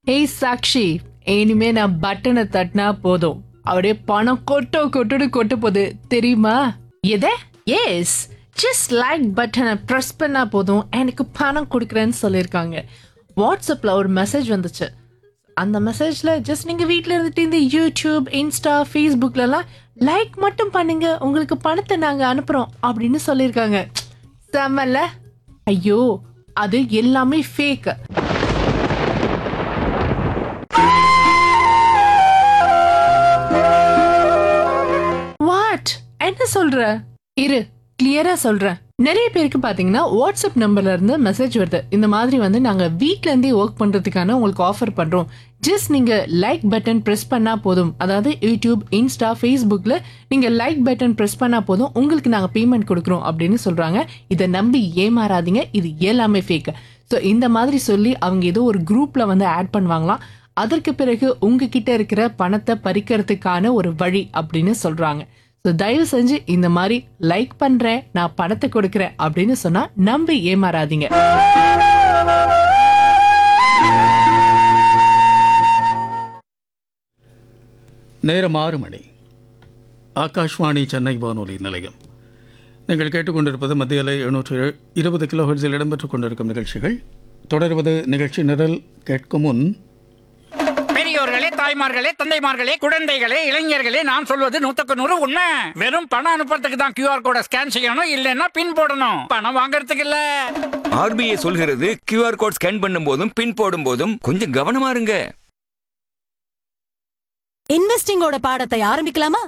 ஏய் சாக்ஷி, இனிமே நான் பட்டனை தட்டினா போதும், அப்படியே பணம் கொட்டுன்னு கொட்ட போகுது தெரியுமா? எத? எஸ், ஜஸ்ட் லைக் பட்டனை ப்ரெஸ் பண்ணா போதும் எனக்கு பணம் கொடுக்குறேன்னு சொல்லியிருக்காங்க. வாட்ஸ்அப்ல ஒரு மெசேஜ் வந்துச்சு. அந்த மெசேஜ்ல ஜஸ்ட் நீங்க வீட்ல இருந்துட்டு இந்த யூடியூப், இன்ஸ்டா, ஃபேஸ்புக்லலாம் லைக் மட்டும் பண்ணுங்க, உங்களுக்கு பணத்தை நாங்க அனுப்புறோம் அப்படின்னு சொல்லியிருக்காங்க. செம்மல்ல? ஐயோ, அது எல்லாமே ஃபேக். வாட்? என்ன சொல்ற? இரு, கிளியரா சொல்றேன். நிறைய பேருக்கு பாத்தீங்கன்னா வாட்ஸ்அப் நம்பர்ல இருந்து மெசேஜ் வருது. இந்த மாதிரி வந்து நாங்க வீட்ல இருந்தே ஒர்க் பண்றதுக்கான உங்களுக்கு ஆஃபர் பண்றோம். ஜஸ்ட் நீங்க லைக் பட்டன் பிரஸ் பண்ணா போதும், அதாவது யூடியூப், இன்ஸ்டா, ஃபேஸ்புக்ல நீங்க லைக் பட்டன் பிரஸ் பண்ணா போதும் உங்களுக்கு நாங்க பேமெண்ட் கொடுக்குறோம் அப்படின்னு சொல்றாங்க. இதை நம்பி ஏமாறாதீங்க, இது எல்லாமே ஃபேக். ஸோ இந்த மாதிரி சொல்லி அவங்க ஏதோ ஒரு குரூப்ல வந்து ஆட் பண்ணுவாங்களாம். அதற்கு பிறகு உங்ககிட்ட இருக்கிற பணத்தை பறிக்கிறதுக்கான ஒரு வழி அப்படின்னு சொல்றாங்க. ஸோ தயவு செஞ்சு இந்த மாதிரி லைக் பண்றேன், நான் பணத்தை கொடுக்குறேன் அப்படின்னு சொன்னா நம்பி ஏமாறாதீங்க. நேரம் 6 மணி. ஆகாஷ்வாணி சென்னை வானொலி நிலையம். நீங்கள் கேட்டுக்கொண்டிருப்பது மத்திய அலை 720 கிலோஹெர்ட்ஸில் இடம்பெற்றுக் கொண்டிருக்கும் நிகழ்ச்சிகள். தொடர்வது நிகழ்ச்சி நிரல். கேட்கும் முன், பெரியோர்களே, தாய்மார்களே, தந்தைமார்களே, குழந்தைகளே, இளைஞர்களே, நான் சொல்வது 100% உண்மை. வெறும் பணம் அனுப்புறதுக்கு தான் QR கோட ஸ்கேன் செய்யணும், இல்லைன்னா பின் போடணும். பணம் வாங்குறதுக்கு இல்ல. RBI சொல்கிறது QR கோட் ஸ்கேன் பண்ணும் போதும் பின் போடும் போதும் கொஞ்சம் கவனமா இருங்க. இன்வெஸ்டிங்கோட பாடத்தை ஆரம்பிக்கலாமா?